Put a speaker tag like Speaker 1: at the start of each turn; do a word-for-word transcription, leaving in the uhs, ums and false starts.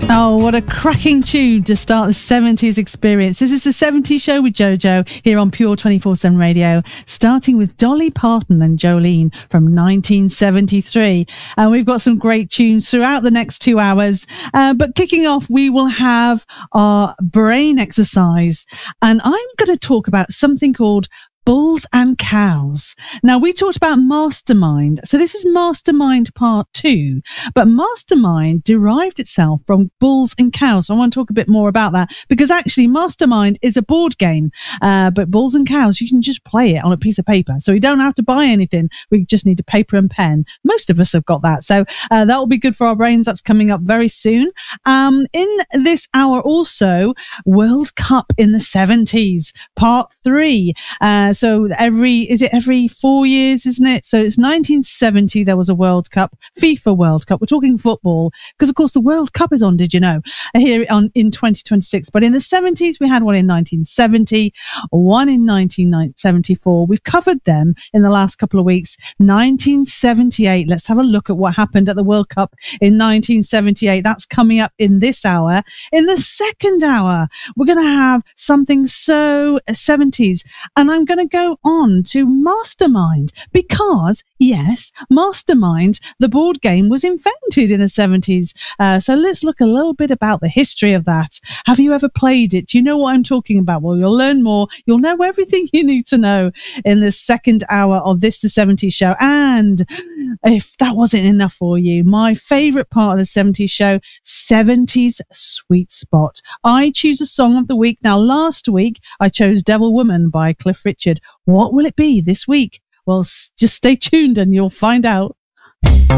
Speaker 1: Oh, what a cracking tune to start the seventies experience. This is the seventies show with JoJo here on Pure twenty-four seven Radio, starting with Dolly Parton and Jolene from nineteen seventy-three. And we've got some great tunes throughout the next two hours. Uh, but kicking off, we will have our brain exercise. And I'm going to talk about something called Bulls and Cows. Now, we talked about Mastermind. So this is Mastermind part two, but Mastermind derived itself from Bulls and Cows. So I want to talk a bit more about that because actually Mastermind is a board game, uh, but Bulls and Cows, you can just play it on a piece of paper. So you don't have to buy anything. We just need a paper and pen. Most of us have got that. So uh, that will be good for our brains. That's coming up very soon. Um, in this hour also, World Cup in the seventies, part three. Uh, So every, is it every four years, isn't it? So it's nineteen seventy, there was a World Cup, FIFA World Cup. We're talking football because, of course, the World Cup is on, did you know, here on in twenty twenty-six. But in the seventies, we had one in nineteen seventy, one in nineteen seventy-four. We've covered them in the last couple of weeks. nineteen seventy-eight, let's have a look at what happened at the World Cup in nineteen seventy-eight. That's coming up in this hour. In the second hour, we're going to have something so seventies. And I'm going to go on to Mastermind because, yes, Mastermind, the board game, was invented in the seventies. Uh, so let's look a little bit about the history of that. Have you ever played it? Do you know what I'm talking about? Well, you'll learn more. You'll know everything you need to know in the second hour of this, the seventies show. And if that wasn't enough for you, my favorite part of the seventies show, seventies Sweet Spot. I choose a song of the week. Now, last week, I chose Devil Woman by Cliff Richard. What will it be this week? Well, just stay tuned and you'll find out.